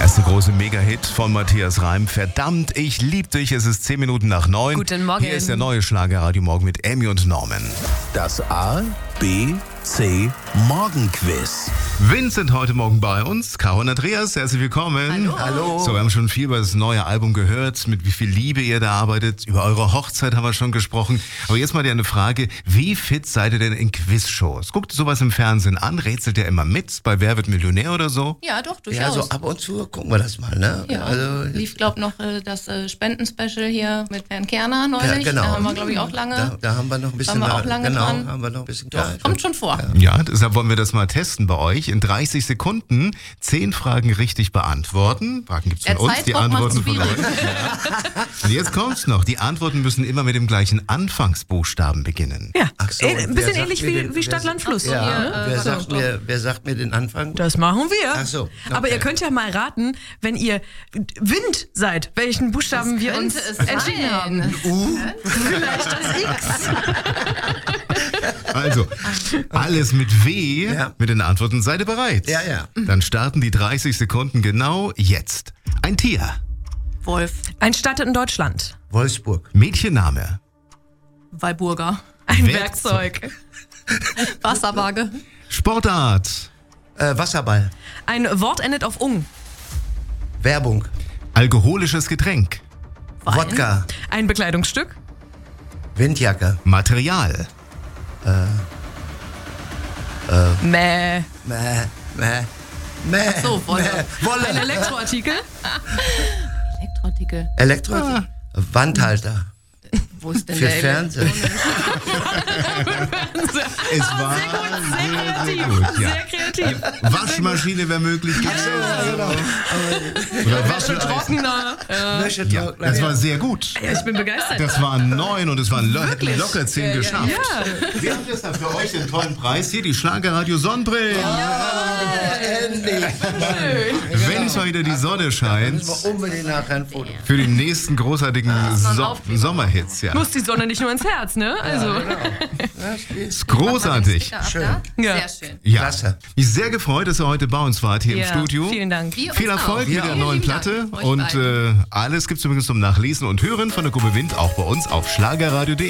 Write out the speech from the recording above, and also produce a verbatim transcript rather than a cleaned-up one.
erste große Mega-Hit von Matthias Reim. Verdammt, ich lieb dich. Es ist zehn Minuten nach neun. Guten Morgen. Hier ist der neue Schlager-Radio Morgen mit Amy und Norman. Das A, B, C Morgenquiz. Vincent heute Morgen bei uns. Caro und Andreas, herzlich willkommen. Hallo. Hallo. So, wir haben schon viel über das neue Album gehört, mit wie viel Liebe ihr da arbeitet. Über eure Hochzeit haben wir schon gesprochen. Aber jetzt mal dir eine Frage. Wie fit seid ihr denn in Quizshows? Guckt ihr sowas im Fernsehen an? Rätselt ihr immer mit bei Wer wird Millionär oder so? Ja, doch, durchaus. Ja, so ab und zu gucken wir das mal, ne? Ja, Also, lief, glaube noch äh, das äh, Spendenspecial hier mit Herrn Kerner neulich. ja, genau. Da haben wir, glaube ich, auch lange. Da, da haben wir noch ein bisschen, Waren wir auch da- lange genau, dran. haben wir noch ein bisschen Doch, Zeit. kommt schon vor. Ja, deshalb wollen wir das mal testen bei euch. In dreißig Sekunden zehn Fragen richtig beantworten. Fragen gibt's von Der uns, die Zeitdruck macht's Antworten von euch. schwierig. Ja. Und jetzt kommt's noch. Die Antworten müssen immer mit dem gleichen Anfangsbuchstaben beginnen. Ja, Ach so, äh, und ein wer bisschen sagt ähnlich mir wie, den- wie wer Stadt, sagt- Land, Fluss. Ja, Hier, äh, wer, warte, sagt stopp. mir, wer sagt mir den Anfang? Das machen wir. Ach so, okay. Aber ihr könnt ja mal raten, wenn ihr Wind seid, welchen Buchstaben wir uns Könnte es entschieden sein. haben. U, Vielleicht das X. Also, alles mit W, Ja. mit den Antworten. Seid ihr bereit? Ja, ja. Dann starten die dreißig Sekunden genau jetzt. Ein Tier, Wolf, Ein Stadt in Deutschland. Wolfsburg, Mädchenname, Walburger, Ein Werkzeug. Werkzeug. Wasserwaage, Sportart, äh, Wasserball, Ein Wort endet auf ung. Werbung, alkoholisches Getränk, Wein, Wodka, Ein Bekleidungsstück. Windjacke, Material, Mäh. Mäh, Mäh, Mäh, so, Wolle. Mäh, Wolle, Ein Elektroartikel. Elektroartikel. Elektro, Wandhalter, Wo ist denn für der Fernsehen, es war sehr, sehr gut. Ja. Sehr kreativ. Waschmaschine wäre möglich gewesen. Oder Wascheisen. Trockener. Ja, Wäschetrockner. das war sehr gut. Ja, ich bin begeistert. Das waren neun und es waren lo hätten locker zehn geschafft. Ja. Wir haben jetzt dann für euch den tollen Preis hier, die Schlagerradio Sonnenbrillen. Endlich. Wenn mal wieder die Sonne scheint, Müssen wir unbedingt nachher ein Foto. für die nächsten großartigen so Aufkleber. Sommerhits. Ja. Muss die Sonne nicht nur ins Herz, ne? Also. Ist großartig. Schön. Ja. Sehr schön. Ja. Klasse. Ich bin sehr gefreut, dass ihr heute bei uns wart hier Ja, im Studio. Vielen Dank. Wir Viel uns Erfolg auch. mit Ja. der Vielen neuen lieben Platte. Dank euch Und beiden. äh, alles gibt's übrigens zum Nachlesen und Hören von der Gruppe Wind auch bei uns auf schlagerradio punkt de.